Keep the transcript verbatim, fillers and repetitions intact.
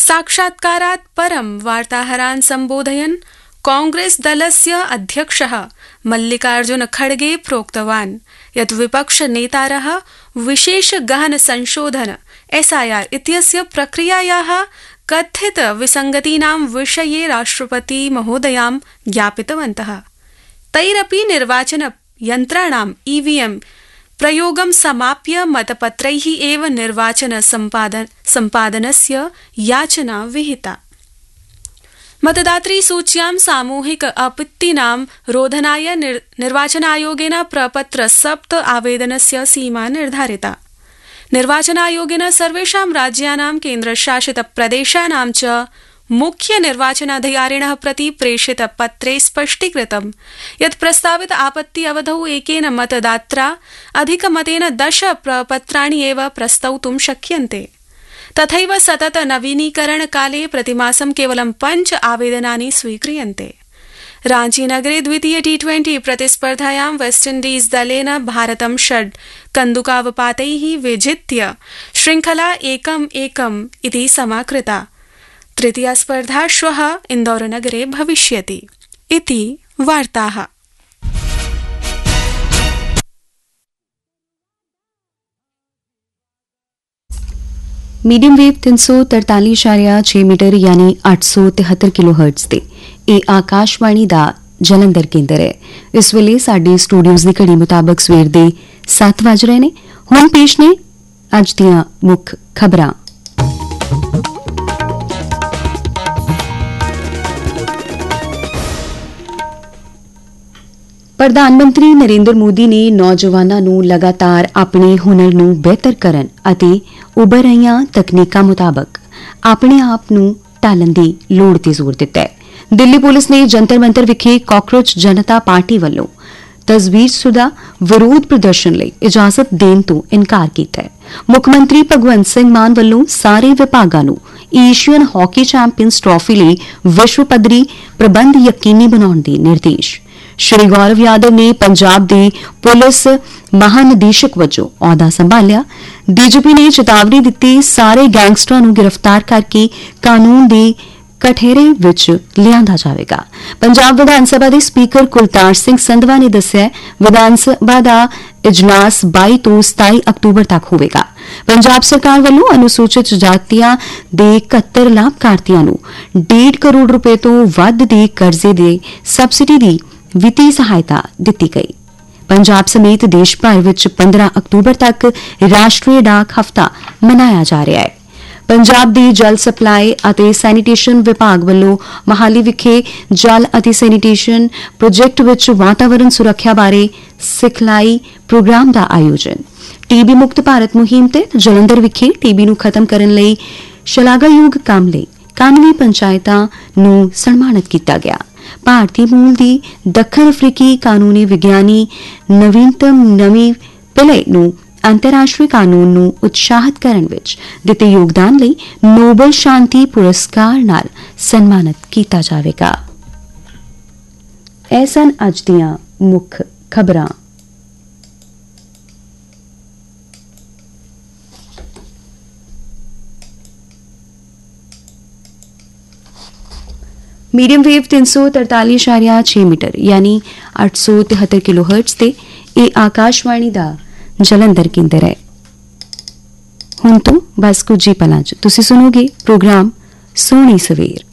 साक्षात्कारात् परं वार्ताहरान् सम्बोधयन् कांग्रेस दलस्य अध्यक्षः मल्लिकार्जुन खड़गे प्रोक्तवान् यत् विपक्षनेतारः विशेष गहन संशोधन एसआईआर इत्यस्य प्रक्रियायाः कथित विसंगतीनां विषये राष्ट्रपति महोदयां ज्ञापितवन्तः। तैरपि निर्वाचन यन्त्राणाम् ईवीएम प्रयोगं समाप्य मतपत्रैः एव निर्वाचन सम्पादन सम्पादनस्य याचना विहिता। मतदातृ सूच्यां सामूहिक आपत्तीनां रोधनाय निर, निर्वाचन आयोगेन प्रपत्र सप्त आवेदनस्य सीमा निर्धारिता। निर्वाचन आयोगेन सर्वेषां राज्यानां केन्द्रशासित प्रदेशानां च मुख्य निर्वाचनाधिकारिणः प्रति प्रेषित पत्रे स्पष्टीकृतं यत् प्रस्तावित आपत्ति अवधौ एकेन मतदात्रा अधिकमतेन दश प्रपत्राणि एव प्रस्तौतुं शक्यन्ते। तथैव सतत नवीनीकरण काले प्रतिमासं केवलं पञ्च आवेदनानि स्वीक्रियन्ते। रांचीनगरे द्वितीय टी ट्वेंटी प्रतिस्पर्धायां वेस्टइण्डीज दलेन भारतं षड् कन्दुकावपातैः विजित्य श्रृंखला एकम् एकम् इति समाकृता। तृतीया स्पर्धा श्वः इन्दौरनगरे भविष्यति इति वार्ताः। मीडियम वेव तीन सौ तरतालीस इशारिया छे मीटर यानी आठ सौ तिहत्तर किलो हर्ट्ज ते ਇਹ ਆਕਾਸ਼ਵਾਣੀ ਦਾ ਜਲੰਧਰ ਕੇਂਦਰ ਹੈ। ਇਸ ਵੇਲੇ ਸਾਡੇ ਸਟੂਡੀਓਜ਼ ਦੀ ਘੜੀ ਮੁਤਾਬਕ ਸਵੇਰ ਦੇ ਸੱਤ ਵਜ ਰਹੇ ਨੇ। ਹੁਣ ਪੇਸ਼ ਨੇ ਅੱਜ ਦੀਆਂ ਮੁੱਖ ਖਬਰਾਂ। ਪ੍ਰਧਾਨ ਮੰਤਰੀ ਨਰਿੰਦਰ ਮੋਦੀ ਨੇ ਨੌਜਵਾਨਾਂ ਨੂੰ ਲਗਾਤਾਰ ਆਪਣੇ ਹੁਨਰ ਨੂੰ ਬਿਹਤਰ ਕਰਨ ਅਤੇ ਉੱਭਰ ਰਹੀਆਂ ਤਕਨੀਕਾਂ ਮੁਤਾਬਕ ਆਪਣੇ ਆਪ ਨੂੰ ਢਾਲਣ ਦੀ ਲੋੜ ਤੇ ਜ਼ੋਰ ਦਿੱਤਾ ਹੈ। ਦਿੱਲੀ ਪੁਲਿਸ ਨੇ ਜੰਤਰ ਮੰਤਰ ਵਿਖੇ ਕਾਕਰੋਚ ਜਨਤਾ ਪਾਰਟੀ ਵੱਲੋਂ ਤਸਵੀਰਸ਼ੁਦਾ ਵਿਰੋਧ ਪ੍ਰਦਰਸ਼ਨ ਲਈ ਇਜਾਜ਼ਤ ਦੇਣ ਤੋਂ ਇਨਕਾਰ ਕੀਤਾ ਹੈ। ਮੁੱਖ ਮੰਤਰੀ ਭਗਵੰਤ ਸਿੰਘ ਮਾਨ ਵੱਲੋਂ ਸਾਰੇ ਵਿਭਾਗਾਂ ਨੂੰ ਏਸ਼ੀਅਨ ਹਾਕੀ ਚੈਂਪੀਅਨਜ਼ ਟਰਾਫੀ ਲਈ ਵਿਸ਼ਵ ਪੱਧਰੀ ਪ੍ਰਬੰਧ ਯਕੀਨੀ ਬਣਾਉਣ ਦੇ ਨਿਰਦੇਸ਼। ਸ਼੍ਰੀ ਗੌਰਵ ਯਾਦਵ ਨੇ ਪੰਜਾਬ ਦੇ ਪੁਲਿਸ ਮਹਾਨਿਦੇਸ਼ਕ ਵਜੋਂ ਅਹੁਦਾ ਸੰਭਾਲਿਆ। ਡੀਜੀਪੀ ਨੇ ਚੇਤਾਵਨੀ ਦਿੱਤੀ ਸਾਰੇ ਗੈਂਗਸਟਰਾਂ ਨੂੰ ਗ੍ਰਿਫਤਾਰ ਕਰਕੇ ਕਾਨੂੰਨ ਦੇ ਕਠੇਰੇ ਵਿੱਚ ਲਿਆਂਦਾ ਜਾਵੇਗਾ। ਪੰਜਾਬ ਵਿਧਾਨ ਸਭਾ ਦੇ ਸਪੀਕਰ ਕੁਲਤਾਰ ਸਿੰਘ ਸੰਧਵਾ ਨੇ ਦੱਸਿਆ ਵਿਧਾਨ ਸਭਾ ਦਾ ਇਜਲਾਸ ਬਾਈ ਤੋਂ ਸਤਾਈ ਅਕਤੂਬਰ ਤੱਕ ਹੋਵੇਗਾ। ਪੰਜਾਬ ਸਰਕਾਰ ਵੱਲੋਂ ਅਨੁਸੂਚਿਤ ਜਾਤੀਆਂ ਦੇ ਇਕਹੱਤਰ ਲਾਭਪਾਤਰੀਆਂ ਨੂੰ ਡੇਢ ਕਰੋੜ ਰੁਪਏ ਤੋਂ ਵੱਧ ਦੇ ਕਰਜ਼ੇ ਦੇ ਸਬਸਿਡੀ ਦੀ ਵਿੱਤੀ ਸਹਾਇਤਾ ਦਿੱਤੀ ਗਈ। ਪੰਜਾਬ ਸਮੇਤ ਦੇਸ਼ ਭਰ ਵਿੱਚ ਪੰਦਰਾਂ ਅਕਤੂਬਰ ਤੱਕ ਰਾਸ਼ਟਰੀ ਡਾਕ ਹਫ਼ਤਾ ਮਨਾਇਆ ਜਾ ਰਿਹਾ ਹੈ। ਪੰਜਾਬ ਦੀ ਜਲ ਸਪਲਾਈ ਅਤੇ ਸੈਨੀਟੇਸ਼ਨ ਵਿਭਾਗ ਵੱਲੋਂ ਮਹਾਲੀ ਵਿਖੇ ਜਲ ਅਤੇ ਸੈਨੀਟੇਸ਼ਨ ਪ੍ਰੋਜੈਕਟ ਵਿੱਚ ਵਾਤਾਵਰਣ ਸੁਰੱਖਿਆ ਬਾਰੇ ਸਿਖਲਾਈ ਪ੍ਰੋਗਰਾਮ ਦਾ ਆਯੋਜਨ। ਟੀਬੀ ਮੁਕਤ ਭਾਰਤ ਮੁਹਿੰਮ ਤੇ ਜਲੰਧਰ ਵਿਖੇ ਟੀਬੀ ਨੂੰ ਖਤਮ ਕਰਨ ਲਈ ਸ਼ਲਾਘਾਯੋਗ ਕੰਮ ਲਈ ਇਕਾਨਵੇਂ ਪੰਚਾਇਤਾਂ ਨੂੰ ਸਨਮਾਨਿਤ ਕੀਤਾ ਗਿਆ। ਭਾਰਤੀ ਮੂਲ ਦੀ ਦੱਖਣ ਅਫਰੀਕੀ ਕਾਨੂੰਨੀ ਵਿਗਿਆਨੀ ਨਵੀਨਤਮ ਨਵੀਂ ਪਿਲੇ ਨੂੰ ਅੰਤਰਰਾਸ਼ਟਰੀ ਕਾਨੂੰਨ ਨੂੰ ਉਤਸ਼ਾਹਿਤ ਕਰਨ ਵਿੱਚ ਦਿੱਤੇ ਯੋਗਦਾਨ ਲਈ ਨੋਬਲ ਸ਼ਾਂਤੀ ਪੁਰਸਕਾਰ ਨਾਲ ਸਨਮਾਨਿਤ ਕੀਤਾ ਜਾਵੇਗਾ। ਇਹ ਸਨ ਅੱਜ ਦੀਆਂ ਮੁੱਖ ਖਬਰਾਂ। मीडियम वेव तीन सौ तरतालीस इशारिया छे मीटर यानी आठ सौ तिहत्तर किलो हर्ट्ज ते ਇਹ ਆਕਾਸ਼ਵਾਣੀ ਦਾ ਜਲੰਧਰ ਕੇਂਦਰ ਹੈ। ਹੁਣ ਤੋਂ ਬਸ ਕੁਝ ਹੀ ਪਲਾਂ 'ਚ ਤੁਸੀਂ ਸੁਣੋਗੇ ਪ੍ਰੋਗਰਾਮ ਸੋਹਣੀ ਸਵੇਰ।